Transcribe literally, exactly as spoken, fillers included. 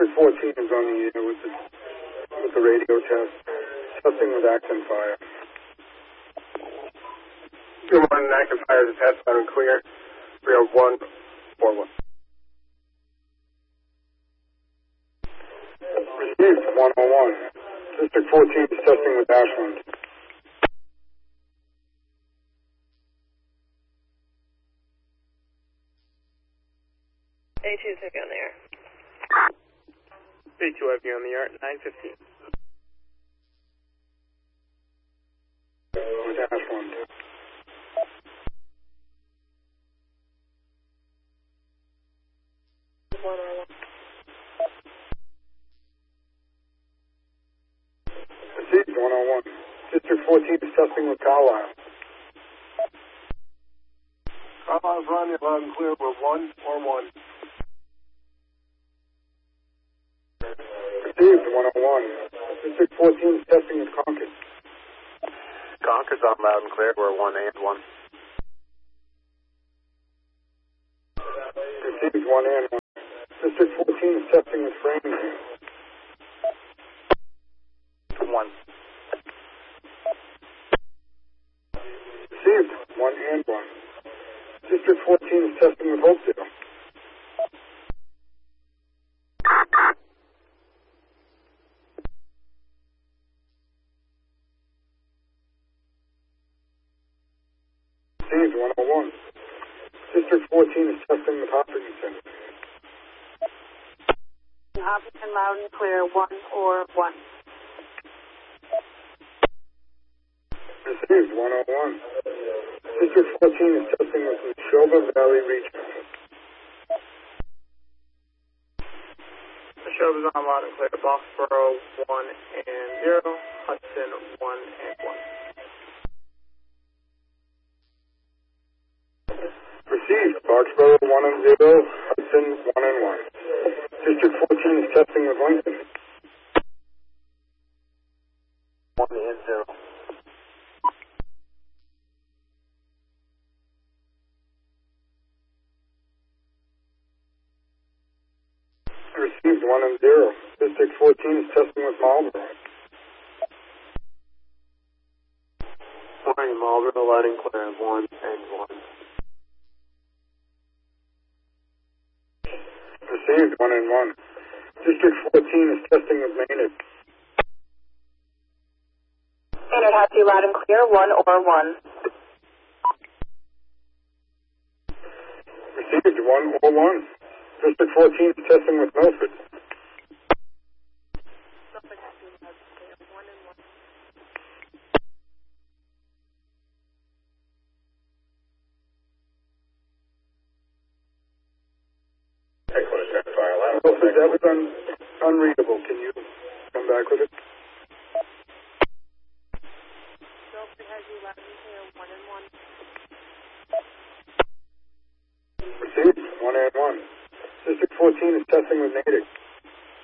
District fourteen is on the air with the, with the radio test. Testing with Acton Fire. Good morning, Acton Fire to test, loud and clear. three oh one four one. Received one oh one. District fourteen is testing with Ashland. A two heavy on the air. A two heavy on the air at nine fifteen. With Ashland. one oh one. Received one oh one. District fourteen is testing with Carlisle. Carlisle's on the loud and clear with one or one. Received one oh one. District fourteen is testing with Concord. Concord's on loud and clear. We're one and one. Received one and one. District fourteen is testing with Framingham. One. Received one and one. District fourteen is testing with Hopedale. Received one oh one. District fourteen is testing with Hopkinton. Hopkinton loud and clear, one or one. Received one oh one. District fourteen is testing with Neshoba Valley Region. Neshoba's on loud and clear. Boxborough one and zero. Hudson one and one. Received Boxborough one and zero. Hudson one and one. District fourteen is testing with Lincoln. One and zero. Received one and zero. District fourteen is testing with Marlboro. Morning, Marlboro, loud and clear. One and one. Received one and one. District fourteen is testing with Maynard. Maynard has you loud and clear, one or one. Received one or one. District fourteen is testing with Milford. Milford, that was un unreadable. Can you come back with it? Milford has you loud and clear, one and one. Received one and one. District fourteen is testing with Natick.